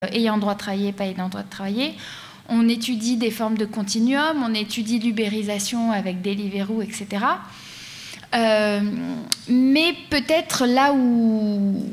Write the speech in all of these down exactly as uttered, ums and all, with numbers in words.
ayant droit de travailler, pas ayant droit de travailler. On étudie des formes de continuum, on étudie l'ubérisation avec Deliveroo, et cetera. Euh, mais peut-être là où,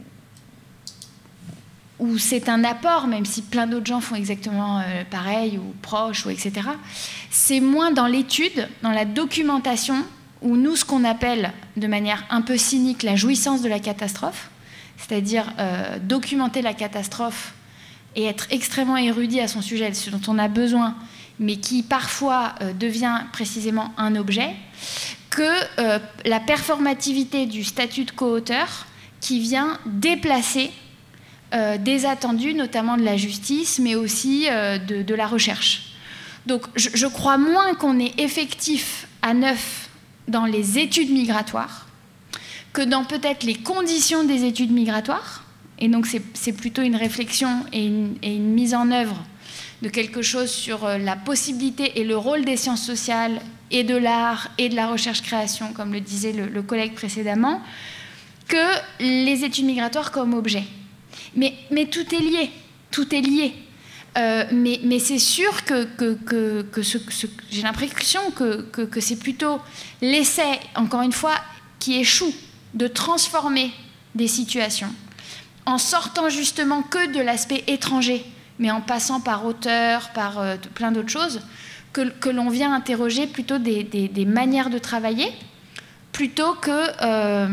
où c'est un apport, même si plein d'autres gens font exactement euh, pareil, ou proches, ou et cetera, c'est moins dans l'étude, dans la documentation, où nous, ce qu'on appelle de manière un peu cynique la jouissance de la catastrophe, c'est-à-dire euh, documenter la catastrophe et être extrêmement érudit à son sujet, ce dont on a besoin, mais qui parfois euh, devient précisément un objet, que euh, la performativité du statut de co-auteur qui vient déplacer euh, des attendus, notamment de la justice, mais aussi euh, de, de la recherche. Donc je, je crois moins qu'on est effectif à neuf dans les études migratoires que dans peut-être les conditions des études migratoires. Et donc, c'est, c'est plutôt une réflexion et une, et une mise en œuvre de quelque chose sur la possibilité et le rôle des sciences sociales et de l'art et de la recherche-création, comme le disait le, le collègue précédemment, que les études migratoires comme objet. Mais, mais tout est lié, tout est lié. Euh, mais, mais c'est sûr que, que, que, que ce, ce, j'ai l'impression que, que, que c'est plutôt l'essai, encore une fois, qui échoue de transformer des situations en sortant justement que de l'aspect étranger, mais en passant par auteur, par euh, plein d'autres choses, que, que l'on vient interroger plutôt des, des, des manières de travailler, plutôt que euh,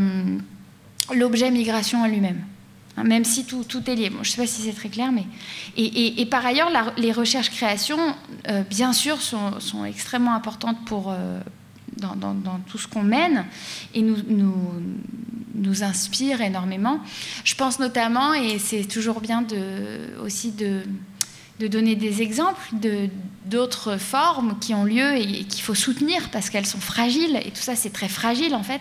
l'objet migration en lui-même. Hein, même si tout, tout est lié. Bon, je ne sais pas si c'est très clair, mais... Et, et, et par ailleurs, la, les recherches-créations, euh, bien sûr, sont, sont extrêmement importantes pour... Euh, Dans, dans, dans tout ce qu'on mène et nous, nous, nous inspire énormément. Je pense notamment, et c'est toujours bien de, aussi de, de donner des exemples de, d'autres formes qui ont lieu et, et qu'il faut soutenir parce qu'elles sont fragiles, et tout ça c'est très fragile en fait.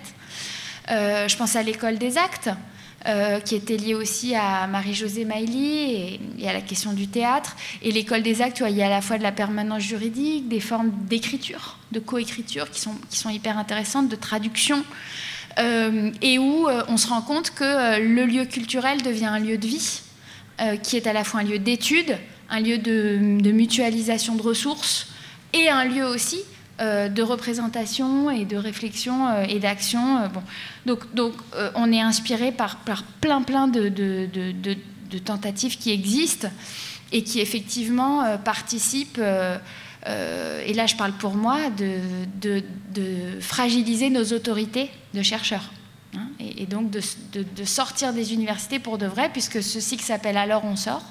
Euh, je pense à l'école des actes, Euh, qui était liée aussi à Marie-Josée Mailly et, et à la question du théâtre. Et l'école des actes, tu vois, il y a à la fois de la permanence juridique, des formes d'écriture, de coécriture qui sont, qui sont hyper intéressantes, de traduction, euh, et où euh, on se rend compte que euh, le lieu culturel devient un lieu de vie, euh, qui est à la fois un lieu d'étude, un lieu de, de mutualisation de ressources, et un lieu aussi Euh, de représentation et de réflexion euh, et d'action. Euh, bon. Donc, donc euh, on est inspiré par, par plein, plein de, de, de, de, de tentatives qui existent et qui effectivement euh, participent, euh, euh, et là je parle pour moi, de, de, de fragiliser nos autorités de chercheurs. Hein, et, et donc de, de, de sortir des universités pour de vrai, puisque ce cycle s'appelle Alors on sort.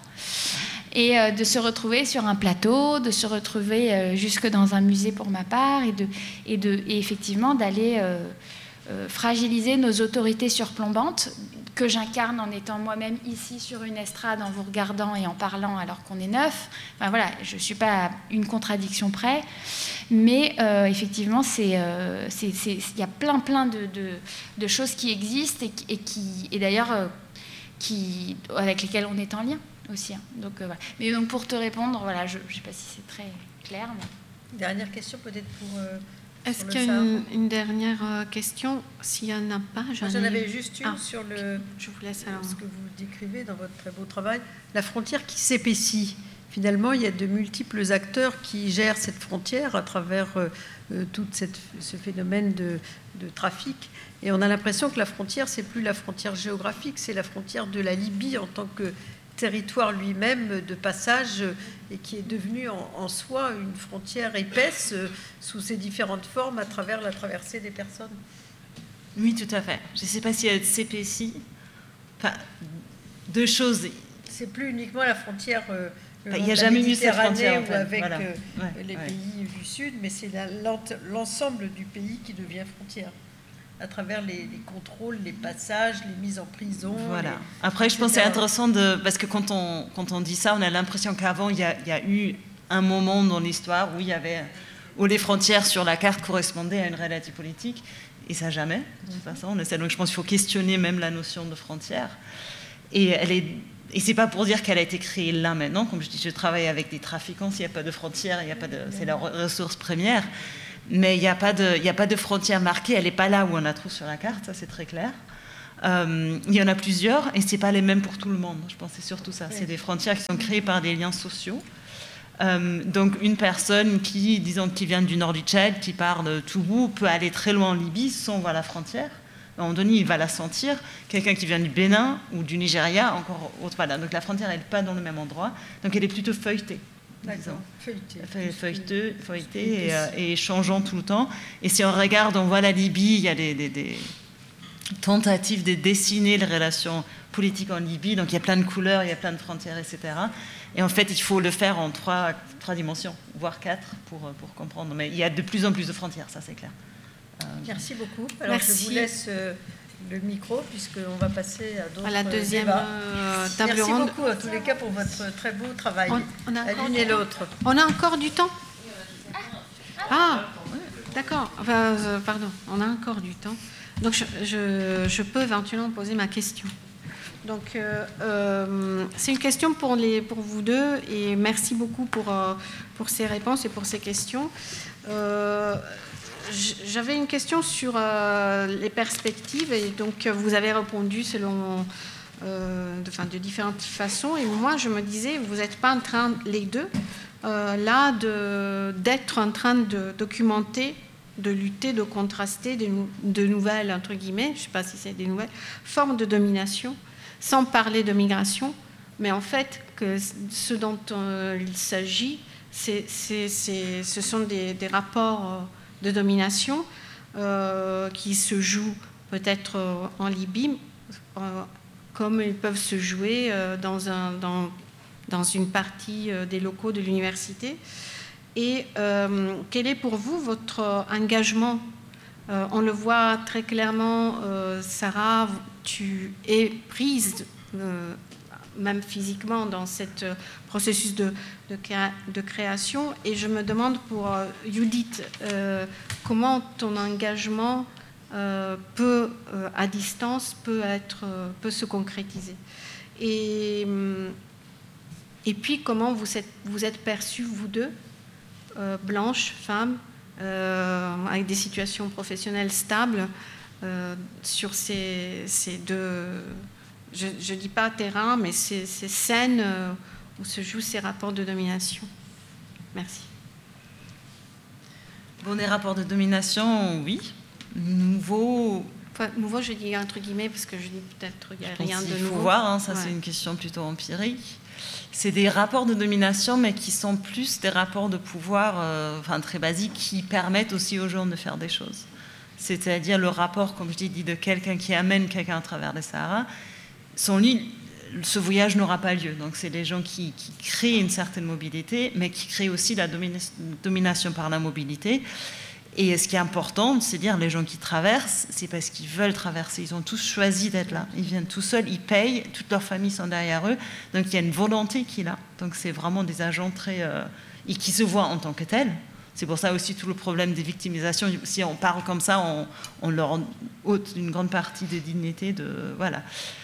Et euh, de se retrouver sur un plateau, de se retrouver euh, jusque dans un musée pour ma part, et, de, et, de, et effectivement d'aller euh, euh, fragiliser nos autorités surplombantes, que j'incarne en étant moi-même ici sur une estrade, en vous regardant et en parlant alors qu'on est neuf. Enfin voilà, je ne suis pas à une contradiction près, mais euh, effectivement, c'est, euh, c'est, c'est, y a plein plein de, de, de choses qui existent et, et, qui, et d'ailleurs euh, qui, avec lesquelles on est en lien aussi. Hein. Donc, euh, voilà. Mais donc pour te répondre, voilà, je ne sais pas si c'est très clair. Mais... Dernière question peut-être pour... Euh, Est-ce qu'il y a une, une dernière question? S'il n'y en a pas, j'en, Moi, j'en ai... avais juste une ah, sur le, je vous laisse alors. Ce que vous décrivez dans votre très beau travail, la frontière qui s'épaissit. Finalement, il y a de multiples acteurs qui gèrent cette frontière à travers euh, tout cette, ce phénomène de, de trafic. Et on a l'impression que la frontière, c'est plus la frontière géographique, c'est la frontière de la Libye en tant que territoire lui-même de passage et qui est devenu en, en soi une frontière épaisse euh, sous ses différentes formes à travers la traversée des personnes. Oui, tout à fait. Je ne sais pas s'il y a C P C. Enfin, deux choses. C'est plus uniquement la frontière. Euh, enfin, il n'y a jamais eu cette frontière en fait. Ou avec voilà. euh, ouais, les ouais. pays du Sud, mais c'est la, l'ensemble du pays qui devient frontière, à travers les, les contrôles, les passages, les mises en prison. Voilà. Les, Après, je pense que c'est intéressant de, parce que quand on, quand on dit ça, on a l'impression qu'avant, il y a, il y a eu un moment dans l'histoire où il y avait, où les frontières sur la carte correspondaient à une réalité politique, et ça jamais. De toute façon, on essaie. Donc, je pense qu'il faut questionner même la notion de frontière. Et elle est, et c'est pas pour dire qu'elle a été créée là maintenant. Comme je dis, je travaille avec des trafiquants. S'il n'y a pas de frontières, il y a pas de, c'est la ressource première. Mais il n'y a pas de, il n'y a pas de frontière marquée, elle n'est pas là où on la trouve sur la carte, ça c'est très clair. Euh, il y en a plusieurs et c'est pas les mêmes pour tout le monde. Je pense que c'est surtout ça. C'est des frontières qui sont créées par des liens sociaux. Euh, donc une personne qui, disons, qui vient du nord du Tchad, qui part de Toubou, peut aller très loin en Libye sans voir la frontière. À un moment donné, il va la sentir. Quelqu'un qui vient du Bénin ou du Nigeria, encore autre. Voilà. Donc la frontière, elle n'est pas dans le même endroit. Donc elle est plutôt feuilletée. D'accord, feuilletée. Feuilletée, feuilletée et, euh, et changeant tout le temps. Et si on regarde, on voit la Libye, il y a des, des, des tentatives de dessiner les relations politiques en Libye. Donc il y a plein de couleurs, il y a plein de frontières, et cetera. Et en fait, il faut le faire en trois, trois dimensions, voire quatre, pour, pour comprendre. Mais il y a de plus en plus de frontières, ça c'est clair. Euh, Merci beaucoup. Alors Merci. je vous laisse euh, le micro, puisqu'on va passer à d'autres À la deuxième euh, table Merci ronde. beaucoup à tous les cas pour votre très beau travail, On, on a à encore l'une du et temps. l'autre. On a encore du temps. Ah, d'accord. Enfin, euh, pardon, on a encore du temps. Donc, je, je, je peux éventuellement poser ma question. Donc, euh, euh, c'est une question pour, les, pour vous deux, et merci beaucoup pour, euh, pour ces réponses et pour ces questions. Euh, J'avais une question sur euh, les perspectives, et donc vous avez répondu selon, euh, de, enfin, de différentes façons. Et moi, je me disais, vous n'êtes pas en train, les deux, euh, là, d'être en train de documenter, de lutter, de contraster de, de nouvelles, entre guillemets, je ne sais pas si c'est des nouvelles, formes de domination, sans parler de migration, mais en fait, que ce dont euh, il s'agit, c'est, c'est, c'est, ce sont des, des rapports euh, de domination euh, qui se jouent peut-être euh, en Libye, euh, comme ils peuvent se jouer euh, dans, un, dans, dans une partie euh, des locaux de l'université. Et euh, quel est pour vous votre engagement ? euh, On le voit très clairement, euh, Sarah, tu es prise, euh, même physiquement, dans ce processus de, de, créa, de création. Et je me demande pour euh, Judith, euh, comment ton engagement euh, peut, euh, à distance, peut, être, euh, peut se concrétiser. Et, et puis, comment vous êtes, vous êtes perçus, vous deux, euh, blanches, femmes, euh, avec des situations professionnelles stables, euh, sur ces, ces deux... Je ne dis pas terrain, mais ces, ces scènes où se jouent ces rapports de domination. Merci. Bon, des rapports de domination, oui. Nouveau. Enfin, nouveau, je dis entre guillemets, parce que je dis peut-être qu'il n'y a rien de nouveau. Il faut voir, hein, ça ouais. C'est une question plutôt empirique. C'est des rapports de domination, mais qui sont plus des rapports de pouvoir, euh, enfin très basiques, qui permettent aussi aux gens de faire des choses. C'est-à-dire le rapport, comme je dis, dit de quelqu'un qui amène quelqu'un à travers les Sahara. Sans lui, ce voyage n'aura pas lieu. Donc, c'est des gens qui, qui créent une certaine mobilité, mais qui créent aussi la domina- domination par la mobilité. Et ce qui est important, c'est dire les gens qui traversent, c'est parce qu'ils veulent traverser. Ils ont tous choisi d'être là. Ils viennent tout seuls, ils payent, toutes leurs familles sont derrière eux. Donc, il y a une volonté qui est là. Donc, c'est vraiment des agents très... Euh, et qui se voient en tant que tels. C'est pour ça aussi tout le problème des victimisations. Si on parle comme ça, on, on leur ôte une grande partie des dignités de... Voilà.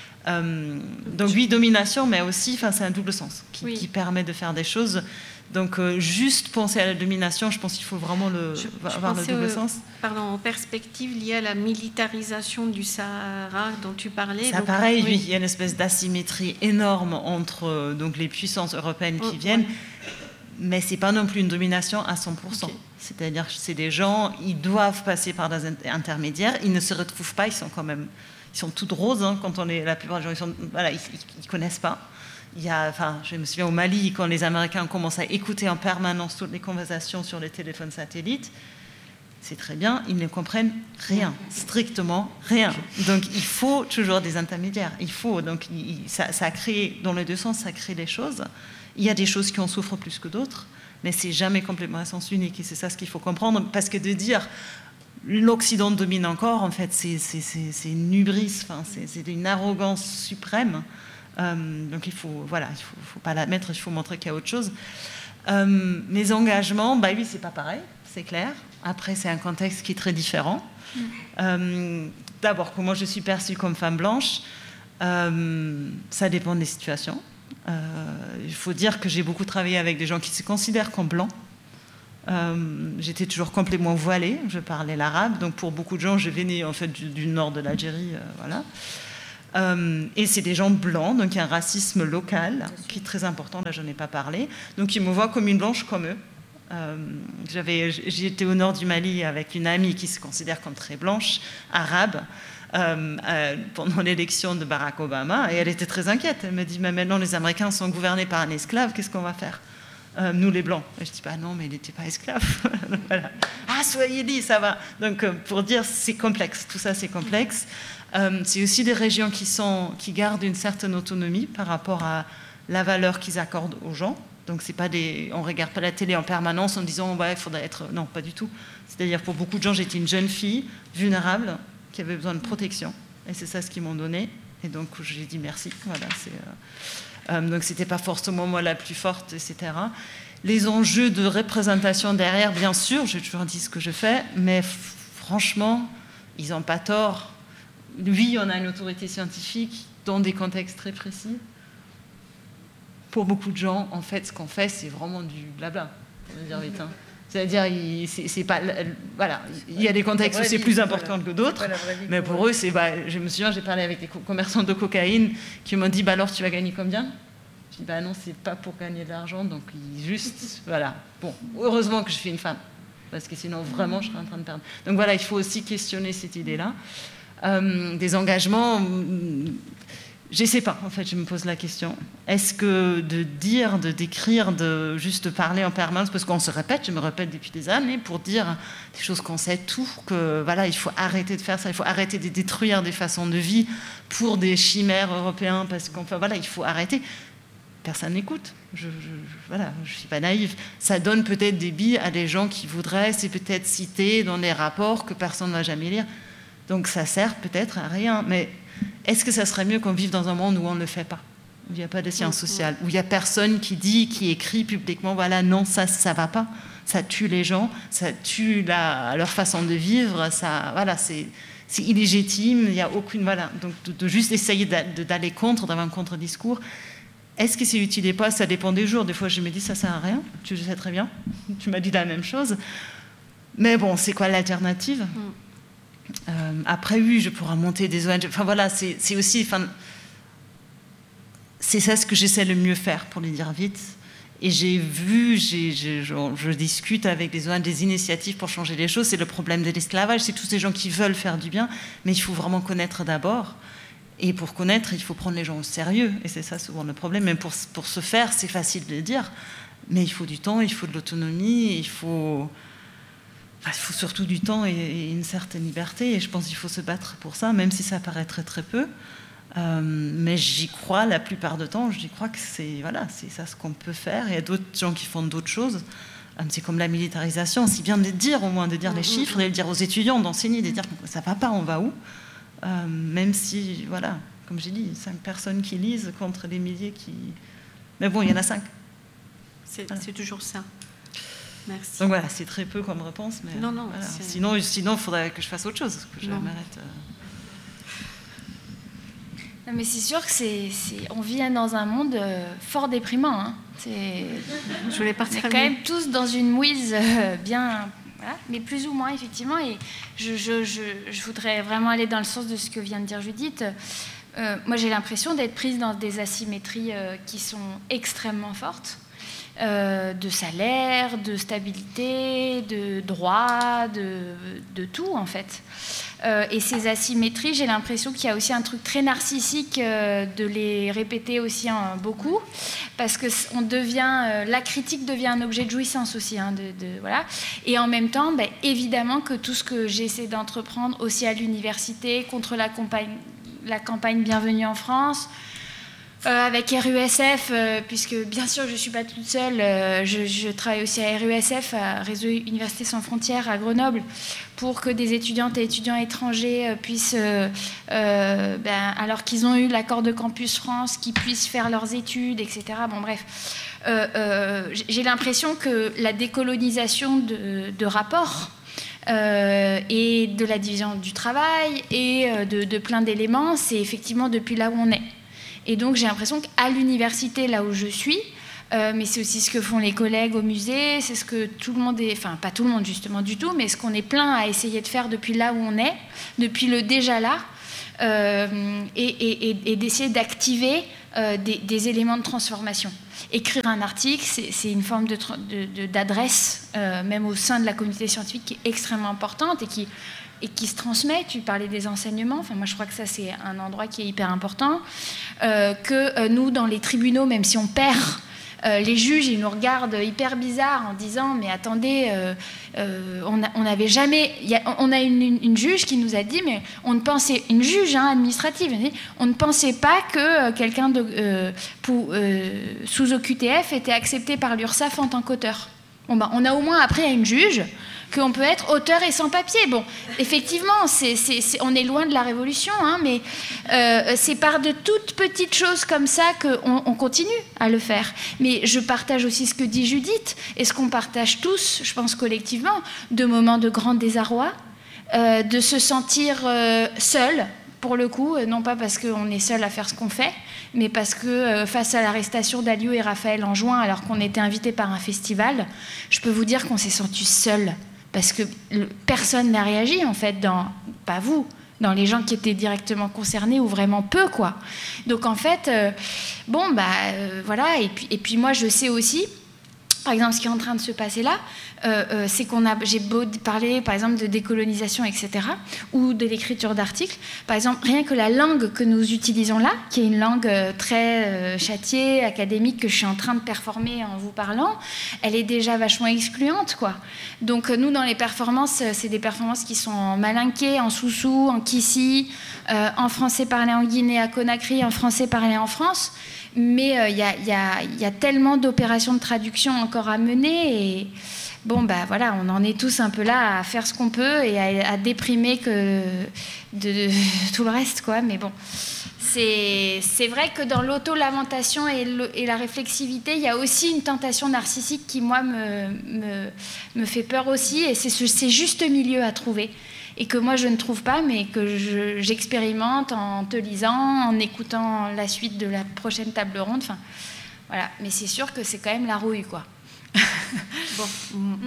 Euh, donc oui, domination, mais aussi, enfin, c'est un double sens qui, oui. qui permet de faire des choses. Donc euh, juste penser à la domination, je pense qu'il faut vraiment le, je, avoir je le double au, sens. Pardon, en perspective liée à la militarisation du Sahara dont tu parlais. Ça, donc, pareil, oui. oui, il y a une espèce d'asymétrie énorme entre euh, donc les puissances européennes qui oh, viennent. Ouais. Mais ce n'est pas non plus une domination à cent pour cent. Okay. C'est-à-dire que c'est des gens, ils doivent passer par des intermédiaires, ils ne se retrouvent pas, ils sont quand même, ils sont toutes roses hein, quand on est, la plupart des gens, ils sont, voilà, ils ne connaissent pas. Il y a, enfin, je me souviens au Mali, quand les Américains commencent à écouter en permanence toutes les conversations sur les téléphones satellites, c'est très bien, ils ne comprennent rien, strictement rien. Donc il faut toujours des intermédiaires, il faut, donc il, ça, ça crée, dans les deux sens, ça crée des choses. Il y a des choses qui en souffrent plus que d'autres, mais c'est jamais complètement à sens unique. Et c'est ça ce qu'il faut comprendre, parce que de dire l'Occident domine encore, en fait, c'est, c'est, c'est, c'est une hubris, enfin, c'est, c'est une arrogance suprême. Euh, donc il faut, voilà, il faut, faut pas la mettre, il faut montrer qu'il y a autre chose. Euh, mes engagements, bah oui, c'est pas pareil, c'est clair. Après, c'est un contexte qui est très différent. Mmh. Euh, d'abord, comment je suis perçue comme femme blanche, euh, ça dépend des situations. Euh, il faut dire que j'ai beaucoup travaillé avec des gens qui se considèrent comme blancs. Euh, j'étais toujours complètement voilée, je parlais l'arabe, donc pour beaucoup de gens, je venais en fait du, du nord de l'Algérie, euh, voilà. Euh, et c'est des gens blancs, donc il y a un racisme local qui est très important, là je n'en ai pas parlé, donc ils me voient comme une blanche comme eux. Euh, j'avais, j'étais au nord du Mali avec une amie qui se considère comme très blanche, arabe, euh, euh, pendant l'élection de Barack Obama, et elle était très inquiète. Elle me dit, mais maintenant les Américains sont gouvernés par un esclave, qu'est-ce qu'on va faire ? Euh, nous les blancs. Et je dis, bah non, mais il n'était pas esclave. Voilà. Ah, soyez dit, ça va. Donc euh, pour dire, c'est complexe, tout ça c'est complexe. Euh, c'est aussi des régions qui, sont, qui gardent une certaine autonomie par rapport à la valeur qu'ils accordent aux gens. Donc c'est pas des, on ne regarde pas la télé en permanence en disant, ouais, il faudrait être... Non, pas du tout. C'est-à-dire pour beaucoup de gens, j'étais une jeune fille vulnérable qui avait besoin de protection. Et c'est ça ce qu'ils m'ont donné. Et donc j'ai dit merci. Voilà, c'est... Euh... Euh, donc c'était pas forcément moi la plus forte, et cetera. Les enjeux de représentation derrière, bien sûr, j'ai toujours dit ce que je fais, mais f- franchement, ils n'ont pas tort. Oui, on a une autorité scientifique dans des contextes très précis. Pour beaucoup de gens, en fait, ce qu'on fait, c'est vraiment du blabla, pour le dire vite. Hein. C'est-à-dire, il, c'est, c'est pas, voilà, il y a des contextes où c'est plus important que d'autres, mais pour eux, c'est, bah, je me souviens, j'ai parlé avec des commerçants de cocaïne qui m'ont dit, bah alors tu vas gagner combien ? Je dis, bah non, c'est pas pour gagner de l'argent, donc juste, voilà. Bon, heureusement que je suis une femme, parce que sinon, vraiment, je serais en train de perdre. Donc voilà, il faut aussi questionner cette idée-là. Euh, des engagements... Je ne sais pas, en fait, je me pose la question. Est-ce que de dire, de décrire, de juste parler en permanence, parce qu'on se répète, je me répète depuis des années, pour dire des choses qu'on sait tout, que voilà, il faut arrêter de faire ça, il faut arrêter de détruire des façons de vie pour des chimères européens, parce qu'enfin, voilà, il faut arrêter. Personne n'écoute. Je, je, voilà, je ne suis pas naïve. Ça donne peut-être des billes à des gens qui voudraient, c'est peut-être cité dans des rapports que personne ne va jamais lire. Donc ça sert peut-être à rien, mais est-ce que ça serait mieux qu'on vive dans un monde où on ne le fait pas, où il n'y a pas de sciences sociales, où il n'y a personne qui dit, qui écrit publiquement, voilà, non, ça, ça ne va pas, ça tue les gens, ça tue la, leur façon de vivre, ça, voilà, c'est, c'est illégitime, il n'y a aucune, voilà, donc de, de juste essayer d'aller contre, d'avoir un contre-discours. Est-ce que c'est utile ou pas ? Ça dépend des jours. Des fois, je me dis, ça ne sert à rien, tu le sais très bien, tu m'as dit la même chose. Mais bon, c'est quoi l'alternative ? mm. Euh, après, oui, je pourrais monter des O N G. Enfin, voilà, c'est, c'est aussi... Enfin, c'est ça ce que j'essaie le mieux faire, pour le dire vite. Et j'ai vu, j'ai, j'ai, je, je discute avec des O N G, des initiatives pour changer les choses. C'est le problème de l'esclavage. C'est tous ces gens qui veulent faire du bien, mais il faut vraiment connaître d'abord. Et pour connaître, il faut prendre les gens au sérieux. Et c'est ça souvent le problème. Même pour, pour ce faire, c'est facile de le dire. Mais il faut du temps, il faut de l'autonomie, il faut... Il faut surtout du temps et une certaine liberté, et je pense qu'il faut se battre pour ça, même si ça paraît très très peu. Euh, mais j'y crois la plupart du temps, j'y crois que c'est, voilà, c'est ça ce qu'on peut faire. Il y a d'autres gens qui font d'autres choses. C'est comme la militarisation, c'est bien de le dire, au moins de dire les chiffres, de le dire aux étudiants, d'enseigner, de dire que ça ne va pas, on va où ? euh, Même si, voilà, comme j'ai dit, cinq personnes qui lisent contre des milliers qui... Mais bon, il y en a cinq. C'est, voilà. C'est toujours ça. Merci. Donc voilà, c'est très peu comme réponse, mais non, non, voilà. sinon, sinon, il faudrait que je fasse autre chose, que je non. m'arrête. Non, mais c'est sûr que c'est, c'est, on vit dans un monde euh, fort déprimant. Hein. C'est, je voulais partir. On est quand même tous dans une mouise euh, bien, voilà, mais plus ou moins effectivement. Et je, je, je, je voudrais vraiment aller dans le sens de ce que vient de dire Judith. Euh, moi, j'ai l'impression d'être prise dans des asymétries euh, qui sont extrêmement fortes. Euh, de salaire, de stabilité, de droit, de, de tout en fait. Euh, et ces asymétries, j'ai l'impression qu'il y a aussi un truc très narcissique euh, de les répéter aussi hein, beaucoup, parce que on devient, euh, la critique devient un objet de jouissance aussi. Hein, de, de, voilà. Et en même temps, ben, évidemment que tout ce que j'essaie d'entreprendre aussi à l'université contre la campagne, la campagne Bienvenue en France, Euh, avec R U S F, euh, puisque bien sûr je ne suis pas toute seule, euh, je, je travaille aussi à R U S F, à Réseau Université Sans Frontières à Grenoble, pour que des étudiantes et étudiants étrangers euh, puissent, euh, euh, ben, alors qu'ils ont eu l'accord de Campus France, qu'ils puissent faire leurs études, et cetera. Bon bref, euh, euh, j'ai l'impression que la décolonisation de, de rapports Euh, et de la division du travail et euh, de, de plein d'éléments, c'est effectivement depuis là où on est. Et donc j'ai l'impression qu'à l'université, là où je suis, Euh, mais c'est aussi ce que font les collègues au musée, c'est ce que tout le monde est, enfin pas tout le monde justement du tout, mais ce qu'on est plein à essayer de faire depuis là où on est, depuis le déjà là, euh, et, et, et, et d'essayer d'activer euh, des, des éléments de transformation. Écrire un article, c'est, c'est une forme de, de, de, d'adresse, euh, même au sein de la communauté scientifique, qui est extrêmement importante et qui, et qui se transmet. Tu parlais des enseignements, enfin, moi je crois que ça c'est un endroit qui est hyper important, euh, que euh, nous dans les tribunaux, même si on perd, Euh, les juges, ils nous regardent hyper bizarre en disant mais attendez, euh, euh, on n'avait jamais, y a, on a une, une, une juge qui nous a dit mais on ne pensait, une juge hein, administrative, on ne pensait pas que euh, quelqu'un de, euh, pour, euh, sous O Q T F était accepté par l'URSSAF en tant qu'auteur. Bon, ben, on a au moins appris à une juge qu'on peut être auteur et sans papier. Bon, effectivement, c'est, c'est, c'est, on est loin de la révolution, hein, mais euh, c'est par de toutes petites choses comme ça qu'on on continue à le faire. Mais je partage aussi ce que dit Judith, et ce qu'on partage tous, je pense collectivement, de moments de grand désarroi, euh, de se sentir euh, seul, pour le coup, non pas parce qu'on est seul à faire ce qu'on fait, mais parce que euh, face à l'arrestation d'Aliou et Raphaël en juin, alors qu'on était invités par un festival, je peux vous dire qu'on s'est sentis seuls. Parce que personne n'a réagi, en fait, dans, pas vous, dans les gens qui étaient directement concernés, ou vraiment peu, quoi. Donc, en fait, euh, bon, bah, euh, voilà. Et puis, et puis, moi, je sais aussi, par exemple, ce qui est en train de se passer là, euh, euh, c'est qu'on a, j'ai beau parler, par exemple, de décolonisation, et cetera, ou de l'écriture d'articles. Par exemple, rien que la langue que nous utilisons là, qui est une langue euh, très euh, châtiée, académique, que je suis en train de performer en vous parlant, elle est déjà vachement excluante, quoi. Donc, nous, dans les performances, c'est des performances qui sont en malinké, en soussou, en kissi, euh, en français parlé en Guinée, à Conakry, en français parlé en France. Mais il euh, y, y, y a tellement d'opérations de traduction encore à mener, et bon, bah voilà, on en est tous un peu là à faire ce qu'on peut et à, à déprimer que de, de, de tout le reste, quoi. Mais bon, c'est, c'est vrai que dans l'auto-lamentation et, le, et la réflexivité, il y a aussi une tentation narcissique qui, moi, me, me, me fait peur aussi, et c'est ce c'est juste milieu à trouver. Et que moi, je ne trouve pas, mais que je, j'expérimente en te lisant, en écoutant la suite de la prochaine table ronde. Enfin, voilà. Mais c'est sûr que c'est quand même la rouille, quoi. Bon. Mm.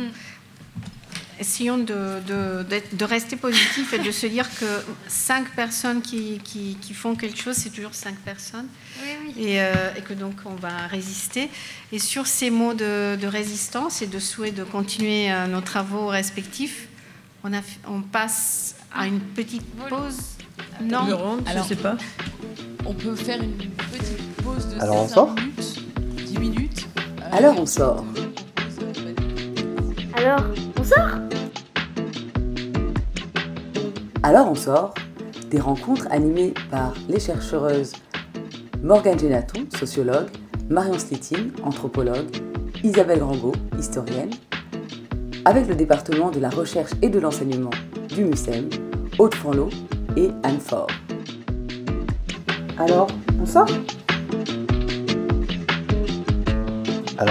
Essayons de, de, de, de rester positif et de se dire que cinq personnes qui, qui, qui font quelque chose, c'est toujours cinq personnes. Oui, oui. Et, euh, et que donc, on va résister. Et sur ces mots de, de résistance et de souhait de continuer euh, nos travaux respectifs, On, a, on passe à une petite pause. Non, ronde, je ne sais pas. On peut faire une petite pause de Alors cinq minutes, dix minutes. Euh, Alors on sort. Alors on sort Alors on sort, des rencontres animées par les chercheuses Morgane Genaton, sociologue, Marion Slétine, anthropologue, Isabelle Rangot, historienne, avec le département de la recherche et de l'enseignement du MUSEM, Aude Fanlot et Anne Faure. Alors, on sort ? Alors on sort ?